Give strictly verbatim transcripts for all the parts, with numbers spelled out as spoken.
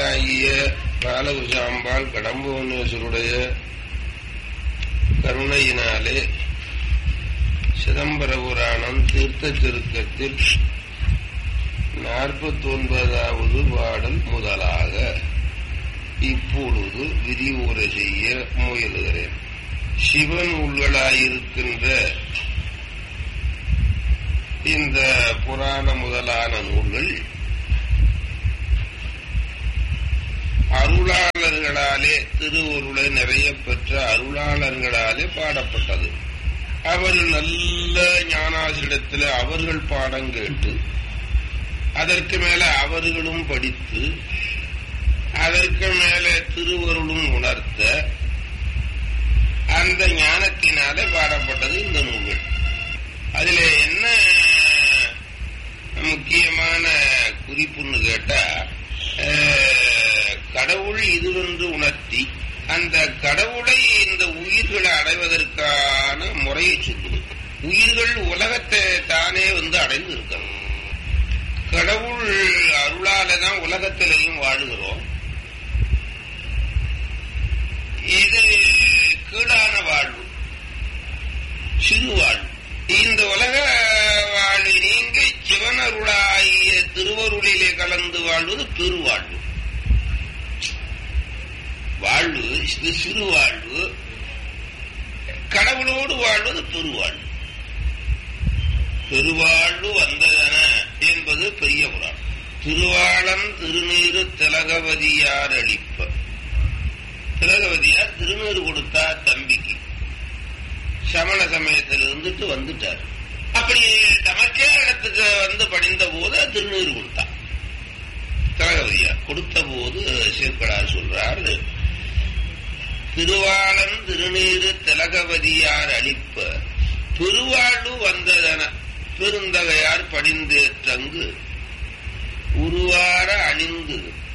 தாயாகிய பாலகுசாம்பாள் கடம்புவனேஸ்வருடைய கருணையினாலே சிதம்பர புராணம் தீர்த்த திருக்கத்தில் நாற்பத்தி ஒன்பதாவது பாடல் முதலாக இப்பொழுது விரிவுரை செய்ய முயலுகிறேன். சிவன் உள்ளாயிருக்கின்ற இந்த புராண முதலான நூல்கள் அருளாளர்களாலே திருவருளை நிறைய பெற்ற அருளாளர்களாலே பாடப்பட்டது. அவர்கள் நல்ல ஞானாசிரிடத்தில் அவர்கள் பாடம் கேட்டு அதற்கு மேல அவர்களும் படித்து அதற்கு மேல திருவருளும் உணர்த்த அந்த ஞானத்தினாலே பாடப்பட்டது இந்த நூல்கள். அதுல என்ன முக்கியமான குறிப்புன்னு கேட்டா, கடவுள் இதுவென்று உணர்த்தி அந்த கடவுளை இந்த உயிர்களை அடைவதற்கான முறையை சொல்லுவது. உயிர்கள் உலகத்தை தானே வந்து அடைந்து இருக்கணும். கடவுள் அருளாலதான் உலகத்திலையும் வாழுகிறோம். இது கீழான வாழ்வு, சிறு வாழ்வு. இந்த உலக வாழ்வு நீங்கி சிவனருளாகிய திருவருளிலே கலந்து வாழ்வது பெருவாழ்வு. வாழ்வு இது சிறு வாழ்வு, கடவுளோடு வாழ்வது பெருவாழ்வு. பெருவாழ்வு வந்ததன என்பது பெரிய புராணம். திருவாளன் திருநீரு திலகவதியார் அளிப்ப. திலகவதியார் திருநீறு கொடுத்தா தம்பிக்கு. சமண சமயத்தில் இருந்துட்டு வந்துட்டார். அப்படி தமக்கே இடத்துக்கு வந்து படிந்த போது திருநீறு கொடுத்தார். திலகவதியார் கொடுத்த போது சேர்க்கடார் சொல்றார், திருவாளன் திருநீரு திலகவதியார் அளிப்ப பெருவாழ்வு வந்ததன பெருந்தகையார் படிந்தேற்றங்கு உருவார அணிந்து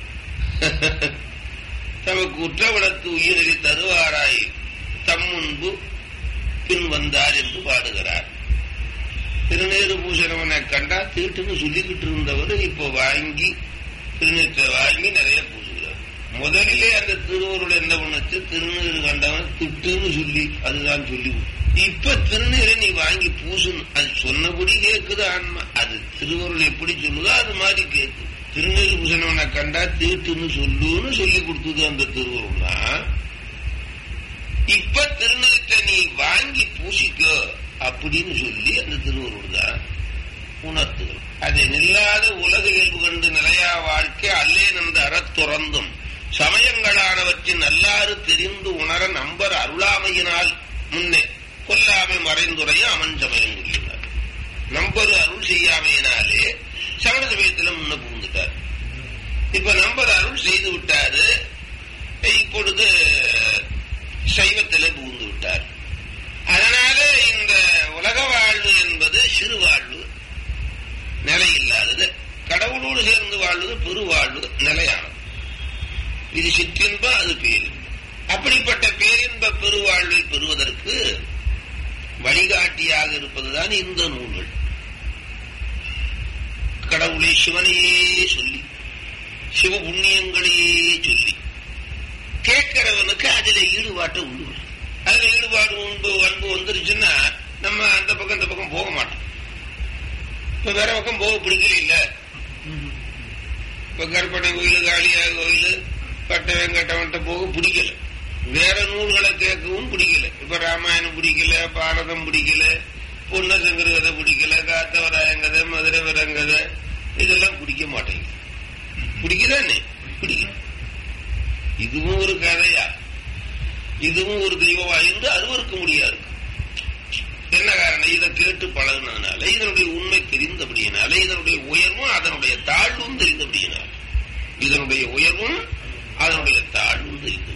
தமக்கு உற்றவிடத்து உயிரில் தருவாராய் தம் முன்பு பின் வந்தார் என்று பாடுகிறார். திருநீறு பூசணவனை கண்டா தீட்டுன்னு சொல்லிக்கிட்டு இருந்தவர் இப்போ வாங்கி திருநீற்றை வாங்கி நிறைய பூசுகிறார். முதலிலே அந்த திருவருள் என்ன பண்ணுச்சு, திருநீறு கண்டவன் திட்டுன்னு சொல்லி அதுதான் சொல்லி. இப்ப திருநீரை நீ வாங்கி பூசணும். அது சொன்னபடி கேட்குது ஆன்மா. அது திருவருள் எப்படி சொல்லுதோ அது மாதிரி கேட்குது. திருநீறு பூசணவனை கண்டா தீட்டுன்னு சொல்லுன்னு சொல்லி கொடுத்தது அந்த திருவருள் தான். இப்ப திருநீரத்தை நீ வாங்கி பூசிக்க அப்படின்னு சொல்லி அந்த திருவருள் தான் உணர்த்துகள். அதை நில்லாத உலக இயல்பு கண்டு நிலையா வாழ்க்கை அல்லேன் அந்த அறத்துறந்தும் சமயங்களானவற்றின் நல்லாறு தெரிந்து உணர நம்பர் அருளாமையினால் முன்னே கொல்லாமை மறைந்துரைய அமன் சமயம் கூறினார். நம்பர் அருள் செய்யாமையினாலே சமண சமயத்துல முன்ன புகுந்துட்டார். இப்ப நம்பர் அருள் செய்து விட்டாரு. இப்பொழுது சைவத்திலே புகுந்து விட்டார். அதனால இந்த உலக வாழ்வு என்பது சிறு வாழ்வு, நிலை இல்லாதது. கடவுளோடு சேர்ந்து வாழ்வது பெருவாழ்வு, நிலையானது. இது சிற்றின்பம், அது பேரின்பம். அப்படிப்பட்ட பேரின்ப பெருவாழ்வை பெறுவதற்கு வழிகாட்டியாக இருப்பதுதான் இந்த நூல்கள். கடவுளை சிவனையே சொல்லி சிவ புண்ணியங்களையே சொல்லி கேட்கிறவனுக்கு அதுல ஈடுபாட்டை உண்டு. அதுல ஈடுபாடு உண்டு அன்பு வந்துருச்சுன்னா நம்ம அந்த பக்கம் இந்த பக்கம் போக மாட்டோம். இப்ப வேற பக்கம் போக பிடிக்கல இல்ல. இப்ப கற்பனை கோயில், காளியாக கோயில், பட்ட வெங்கட்டவன்ட்ட போக பிடிக்கல. வேற நூல்களை கேட்கவும் பிடிக்கல. இப்ப ராமாயணம் பிடிக்கல, பாரதம் பிடிக்கல, பொன்னசங்கர் கதை பிடிக்கல, காத்தவராயங்கதை, மதுரை வரங்கதை, இதெல்லாம் பிடிக்க மாட்டேங்குது. பிடிக்குதானே? பிடிக்கல. இதுவும் ஒரு கதையா, இதுவும் ஒரு தெய்வமா இருந்து அருவருக்க முடியாது. என்ன காரணம்? இதை கேட்டு பழகினதுனால, இதனுடைய உண்மை தெரிந்தபடியினால, இதனுடைய உயர்வும் அதனுடைய தாழ்வும் தெரிந்தபடியினால, இதனுடைய உயர்வும் அதனுடைய தாழ்வும் தெரிந்தபடி.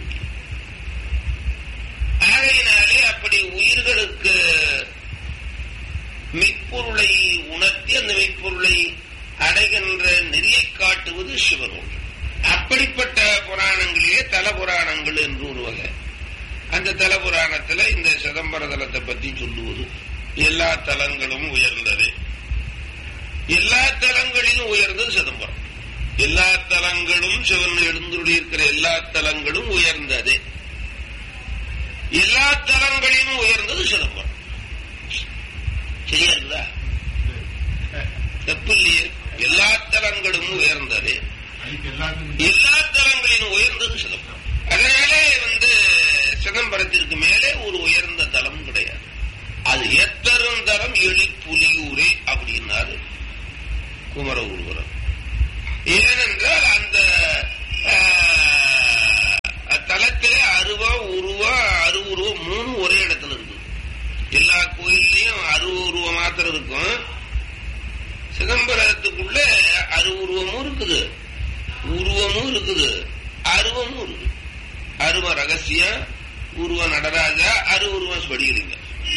ஆகையினாலே அப்படி உயிர்களுக்கு மெய்ப்பொருளை உணர்த்தி அந்த மெய்ப்பொருளை அடைகின்ற நெறியை காட்டுவது சிவனோடு. அப்படிப்பட்ட புராணங்களிலே தல புராணங்கள் என்று ஒரு வகை. அந்த தல புராணத்துல இந்த சிதம்பர தலத்தை பற்றி சொல்லுவது. எல்லா தலங்களும் உயர்ந்தது. எல்லா தலங்களிலும் உயர்ந்தது சிதம்பரம். எல்லா தலங்களும் சிவன் எழுந்துள்ளி இருக்கிற எல்லா தலங்களும் உயர்ந்தது. எல்லா தலங்களிலும் உயர்ந்தது சிதம்பரம். சரியா இருக்குதா? தப்பு இல்லையே. எல்லா தலங்களும் உயர்ந்தது, எல்லா தலங்களிலும் உயர்ந்தது சிதம்பரம். அதனாலே வந்து சிதம்பரத்திற்கு மேலே ஒரு உயர்ந்த தலம் கிடையாது. அது எத்தரும் தரம் எளி புலியூரே அப்படின்னாரு குமர ஊர்வலம். ஏனென்றால் அந்த தலத்திலே அருவா உருவா அருவுருவம் மூணு ஒரே இடத்துல இருக்கு. எல்லா கோயில்லையும் அருவுருவ மாத்திரம் இருக்கும். சிதம்பரத்துக்குள்ள அருவுருவமும் இருக்குது, உருவமும் இருக்குது, அருவமும் இருக்குது. அருவ ரகசியம், உருவ நடராஜா, அருவுருவம் ஸ்படிகலிங்க,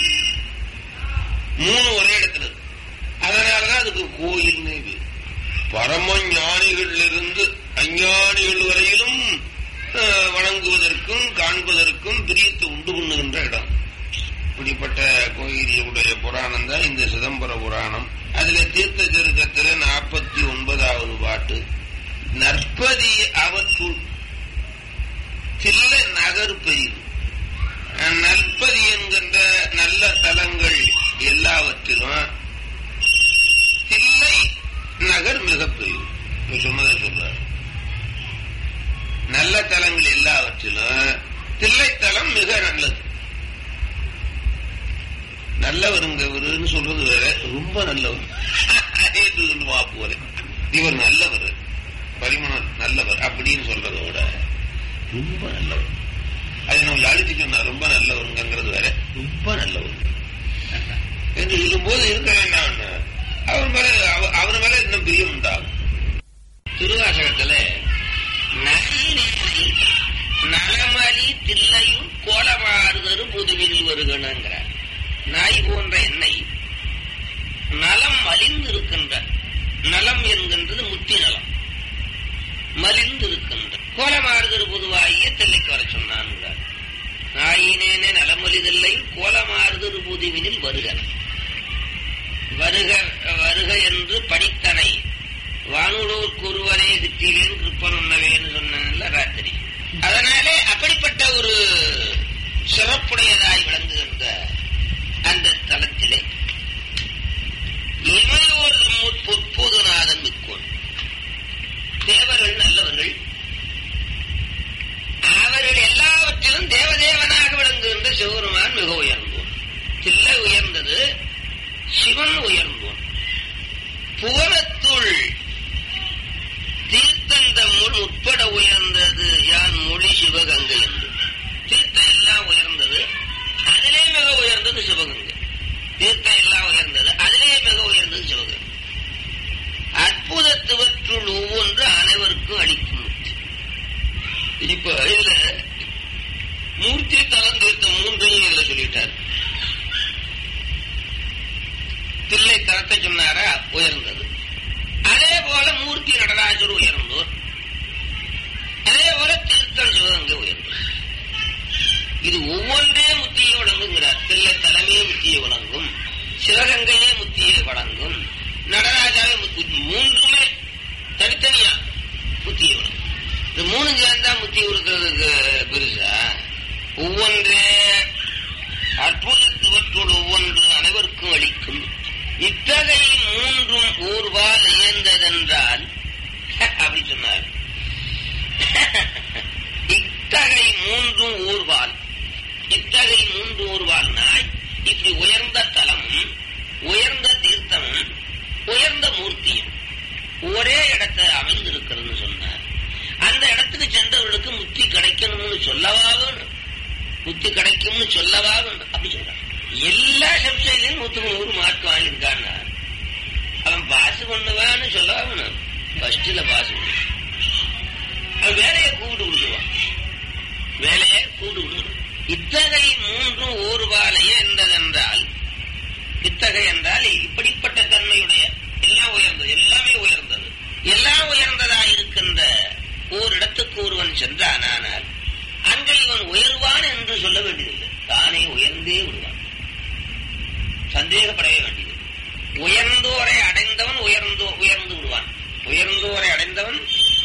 மூணு ஒரே இடத்துல இருக்கு. அதனாலதான் அதுக்கு கோயில். பரம ஞானிகள் இருந்து அஞ்ஞானிகள் வரையிலும் வணங்குவதற்கும் காண்பதற்கும் பிரியத்தை உண்டு பண்ணுகின்ற இடம். இப்படிப்பட்ட கோயிலுடைய புராணம் தான் இந்த சிதம்பர புராணம். அதுல தீர்த்த சருக்கத்துல நாற்பத்தி ஒன்பதாவது பாட்டு. நற்பதி அவற்றுள் தில்லை நகர் பெரிது. நற்பதி என்கின்ற நல்ல தலங்கள் எல்லாவற்றிலும் தில்லை நகர் மிக பெரிது. சொன்னதை சொல்றார். நல்ல தலங்கள் எல்லாவற்றிலும் தில்லைத்தலம் மிக நல்லது. நல்லவருங்கவருன்னு சொல்றது வேற, ரொம்ப நல்லவர் போல இவர் நல்லவர், பரிமணம் நல்லவர் அப்படின்னு சொல்றதோட ரொம்ப நல்லவர். அது நம்ம அழிச்சு சொன்னா ரொம்ப நல்லவருங்கிறது வேற, ரொம்ப நல்லவர் என்று சொல்லும்போது இருக்க வேண்டாம். அவர் மேல அவர் மேல இன்னும் பிரியம் உண்டாகும். திருவாசகத்துல நலமலி தில்லையும் கோலமாறுதரு புதுவில் வருகிறார். நாய் போன்ற எண்ணெய் நலம் மலிந்து இருக்கின்ற, நலம் என்கின்றது முத்தி நலம், மலிந்து இருக்கின்ற கோலமாறுதரு பொதுவாகிய தில்லைக்கு வர சொன்னான். நாயினேனே நலமலிதில்லை கோலமாறுதரு புதுவினில் வருக வருக வருக என்று படித்தனை வானுடூர் கூறுவனே சித்திலேன் கிருப்பன் உண்ணவேன்னு சொன்ன ராத்திரி. அதனாலே அப்படிப்பட்ட ஒரு சிறப்புடையதாய் விளங்குகின்ற அந்த தலத்திலே இமையோர் பொற்போதுநாதன் மிக்கோன். தேவர்கள் நல்லவர்கள், அவர்கள் எல்லாவற்றிலும் தேவதேவனாக விளங்குகின்ற சிவபெருமான் மிக உயர்ந்தோன். தில்லை உயர்ந்தது, சிவன் உயர்ந்தோன். புவனத்துள் தீர்த்தந்தமுள் உட்பட உயர்ந்தது யான் மொழி சிவகங்கை என்று. தீர்த்தம் எல்லாம் உயர்ந்தது, அதிலே மிக உயர்ந்தது சிவகங்கை. தீர்த்தம் எல்லாம் உயர்ந்தது, அதிலே மிக உயர்ந்தது சிவகங்கை. அற்புதத்துவற்றுள் ஒவ்வொன்று அனைவருக்கும் அளிக்கும் மூர்த்தி. இப்ப இதுல மூர்த்தி தலம் தீர்த்தம் மூன்றையும் இதுல சொல்லிட்டார். தில்லை தலத்தை சொன்னாரா உயர்ந்தது. அதே போல மூர்த்தி நடராஜர் உயர்ந்தோர், அதே போல தீர்த்தம் சிவகங்கை உயர்ந்தோர். இது ஒவ்வொன்றே முத்தியை வழங்குங்கிறார். தில்லை தலைமையே முத்தியை வழங்கும், சிவகங்கையே முத்தியை வழங்கும், நடராஜாவே மூன்றுமே தனித்தனியா முத்தியை வழங்கும். இந்த மூணு சேர்ந்தா முத்தி கொடுக்கிறதுக்கு பெருசா? ஒவ்வொன்றே அற்புதத்துவற்றோடு ஒவ்வொன்று அனைவருக்கும் அளிக்கும். இத்தகை மூன்றும் ஊர்வால் இயந்ததென்றால் அப்படி சொன்னார். இத்தகை மூன்றும் ஊர்வால், இத்தகை மூன்று ஊர்வால்னாய் இப்படி உயர்ந்த தலமும் உயர்ந்த தீர்த்தமும் உயர்ந்த மூர்த்தியும் ஒரே இடத்தை அமைந்திருக்கிறதுன்னு சொன்னார். அந்த இடத்துக்கு சென்றவர்களுக்கு முத்தி கிடைக்கணும்னு சொல்லவா வேணும், முத்தி கிடைக்கும்னு சொல்லவா வேணும். அப்படி சொல்றான். எல்லா சப்சைலையும் நூத்துக்கு நூறு மார்க் வாங்கியிருக்கான். அவன் பாசு பண்ணுவான்னு சொல்லவா வேணும். ஃபர்ஸ்ட்ல பாசு பண்ணு, அவன் வேலையை கூப்பிட்டு கொடுத்துருவான், வேலையை கூப்பிட்டு கொடுத்துருவான். இத்தகை மூன்றும் ஊர்வாலைய என்றதென்றால், இத்தகை என்றால் இப்படிப்பட்ட தன்மையுடைய எல்லாம் உயர்ந்தது, எல்லாமே உயர்ந்தது, எல்லாம் உயர்ந்ததாக இருக்கின்ற ஓரிடத்துக்கு ஒருவன் சென்றானால் அங்கே இவன் உயர்வான் என்று சொல்ல வேண்டியதில்லை, தானே உயர்ந்தே விடுவான். சந்தேகப்படவே வேண்டியது. உயர்ந்தோரை அடைந்தவன் உயர்ந்தோ உயர்ந்து விடுவான். உயர்ந்தோரை அடைந்தவன்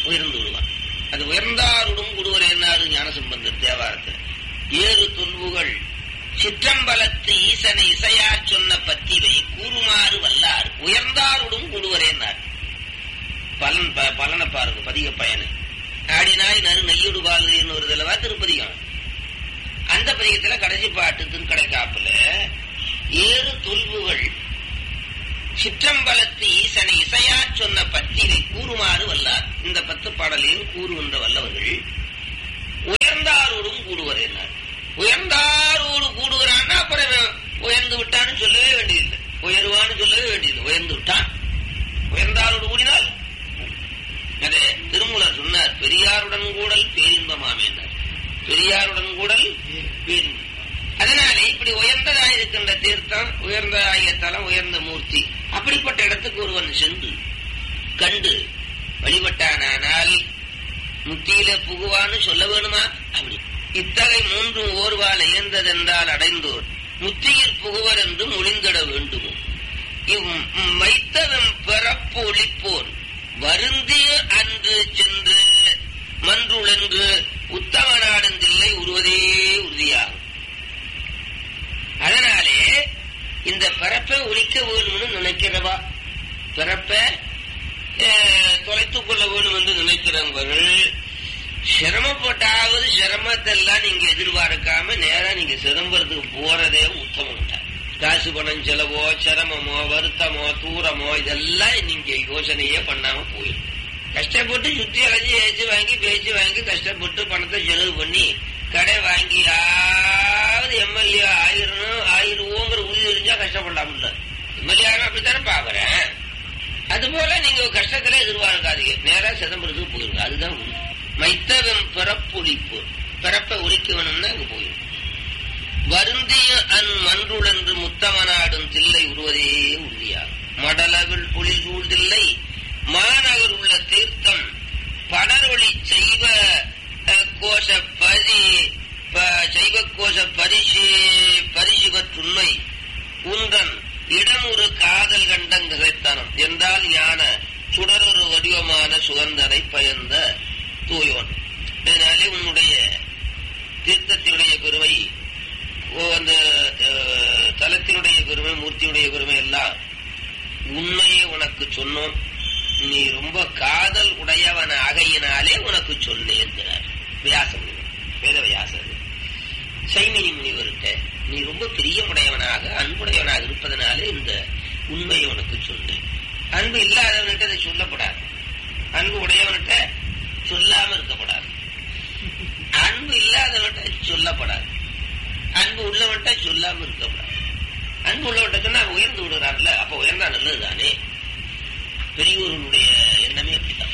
உயர்ந்து விடுவான். அது உயர்ந்தாருடும் கூடுவரேன்னாரு ஞானசம்பந்தர் தேவாரத்தில். ஏறு துன்புகள் சிற்றம்பலத்து ஈசனை இசையா சொன்ன பத்திவை கூறுமாறு வல்லார் உயர்ந்தாருடும் கூடுவரேன்னார். பலன் பலனை பாருங்க, பதிக பயனை. ஆடினாய் நறு நெய்யுடு பாலுன்னு ஒரு தடவை திருப்பதிகம். அந்த பதிகத்துல கடைசி பாட்டு திருக்கடைக்காப்புல ஏறு துல்புகள் சிற்றம்பலத்து ஈசனை இசையா சொன்ன பத்தினை கூறுமாறு வல்லார். இந்த பத்து பாடலையும் கூறுகின்ற வல்லவர்கள் உயர்ந்தாரோடும் கூடுவர் என்னார். உயர்ந்தாரோடு கூடுகிறான்னா அப்புறம் உயர்ந்து விட்டான்னு சொல்லவே வேண்டியதில்லை, உயர்வான்னு சொல்லவே வேண்டியது. உயர்ந்து விட்டான், உயர்ந்தாரோடு கூடினால் அதே திருமூலர் சொன்னார், பெரியாருடன் கூடல் பேரின்பமாமே என்றார். பெரியாருடன் கூடல் பேரின்பம். அதனாலே இப்படி உயர்ந்ததாக இருக்கின்ற தீர்த்தம், உயர்ந்ததாகிய தலம், உயர்ந்த மூர்த்தி, அப்படிப்பட்ட இடத்துக்கு ஒருவன் சென்று கண்டு வழிபட்டானால் முத்தியில புகுவான்னு சொல்ல வேணுமா? அப்படி இத்தகை மூன்றும் ஓர்வால் இயந்ததென்றால் அடைந்தோர் முத்தியில் புகுவர் என்று மொழிந்திட வேண்டுமோ. இவ் மைத்தவம் பிறப்பு ஒளிப்போர் வருந்திய அன்று சென்று மன்றுளென்று உத்தம நாடந்தில்லை உருவதே உறுதியாகும். அதனாலே இந்த பிறப்பை ஒழிக்க வேணும்னு நினைக்கிறவா, பிறப்பை தொலைத்துக் கொள்ள வேணும் என்று நினைக்கிறவர்கள் சிரமப்பட்டாவது சிரமத்தெல்லாம் நீங்க எதிர்பார்க்காம நேரா நீங்க சிரம்பறதுக்கு போறதே உத்தமம். காசு பணம் செலவோ சிரமமோ வருத்தமோ தூரமோ இதெல்லாம் நீங்க யோசனையே பண்ணாம போயிடும். கஷ்டப்பட்டு சுத்தி அலைஞ்சி ஏச்சு வாங்கி பேச்சு வாங்கி கஷ்டப்பட்டு பணத்தை செலவு பண்ணி கடை வாங்கியாவது எம்எல்ஏ ஆயிரம் ஆயிரவோங்கிற உறுதி தெரிஞ்சா கஷ்டப்படலாம்ல. எம்எல்ஏ ஆயிரம் அப்படித்தானே பாக்குறேன். அது போல நீங்க கஷ்டத்துல எதிர்பார்க்காதீங்க, நேரா சிதம்பரத்துக்கு போயிருங்க. அதுதான் மைத்தவன் பிறப்பொழிப்பு. பிறப்பை ஒழிக்க வேணும்னா அங்க போயிடும். வருந்திய அன் மன்றுளன்று முத்தமனாடும் தில்லை உருவதே உறுதியாகும். மடலவில் பொழில் சூழ்தில்லை மாநகர் உள்ள தீர்த்தம் படரொளி செய்வ கோஷ பரி செய்வ கோஷ பரிசு பரிசுவற்றுண்மை உந்தன் இடமுறு காதல் கண்டன் திகைத்தனம் என்றால் ஞான சுடரொரு வடிவமான சுகந்தனை பயந்த தூயோன். இதனாலே உன்னுடைய தீர்த்தத்தினுடைய பெருமை, அந்த தலத்தினுடைய பெருமை, மூர்த்தியுடைய பெருமை எல்லாம் உண்மையே உனக்கு சொன்னோம். நீ ரொம்ப காதல் உடையவன் ஆகையினாலே உனக்கு சொன்னேன் என்கிறார் வியாச முனிவர், வேத வியாசர். சைமினி முனிவர்கிட்ட நீ ரொம்ப பிரியமுடையவனாக அன்புடையவனாக இருப்பதனாலே இந்த உண்மையை உனக்கு சொன்னேன். அன்பு இல்லாதவன்கிட்ட அதை சொல்லப்படாது, அன்பு உடையவன்கிட்ட சொல்லாம இருக்கப்படாது, அன்பு இல்லாதவன்கிட்ட சொல்லப்படாது, அன்பு உள்ளவன்கிட்ட சொல்லாம இருக்கப்படாது. அன்பு உள்ளவன்கிட்ட சொன்னா உயர்ந்து விடுறான்ல, அப்ப உயர்ந்தா நல்லதுதானே. பெரியோர்களுடைய எண்ணமே அப்படித்தான்.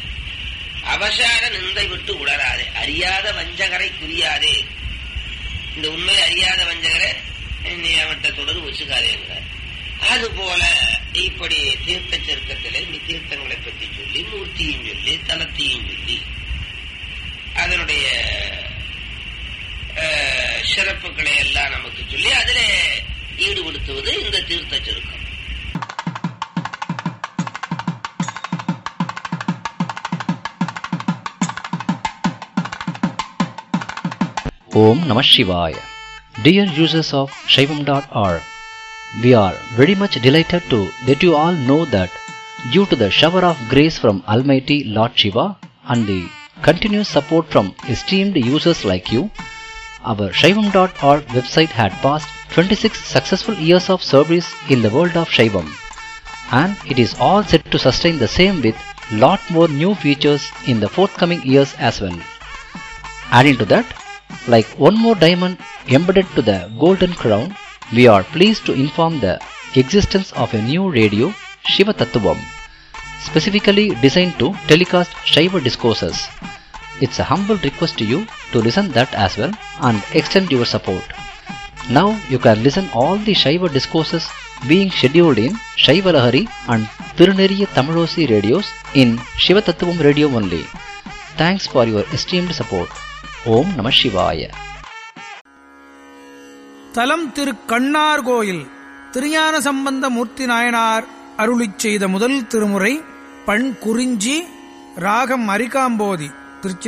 அவசார நிந்தை விட்டு உடராதே, அறியாத வஞ்சகரை குறியாதே. இந்த உண்மை அறியாத வஞ்சகரை நீ அவன்கிட்ட தொடர்பு வச்சுக்காதேங்கிற. அது போல இப்படி தீர்த்த சருக்கத்திலே நீ தீர்த்தங்களை பற்றி சொல்லி மூர்த்தியும் சொல்லி தலத்தையும் சொல்லி அதனுடைய சிறப்புகளை எல்லாம் நமக்கு சொல்லி அதுல ஈடுபடுத்துவது இந்த தீர்த்த சருக்கம். Om Namah Shivaya. Dear users of Shaivam dot org, we are very much delighted to let you all know that due to the shower of grace from Almighty Lord Shiva and the continuous support from esteemed users like you, our Shaivam dot org website had passed twenty-six successful years of service in the world of Shaivam, and it is all set to sustain the same with lot more new features in the forthcoming years as well. Adding to that, like one more diamond embedded to the golden crown, we are pleased to inform the existence of a new radio, Shiva Tattvam, specifically designed to telecast Shiva discourses. It's a humble request to you to listen that as well and extend your support. Now you can listen all the Shiva discourses being scheduled in Shiva Lahari and Tiruneriya Tamilosi radios in Shiva Tattvam radio only. Thanks for your esteemed support. ஓம் நம சிவாய. தலம் திரு கண்ணார் கோயில். திருஞான சம்பந்த மூர்த்தி நாயனார் அருளிச் செய்த முதல் திருமுறை பண் குறிஞ்சி, ராகம் அரிகாம்போதி. திருச்சி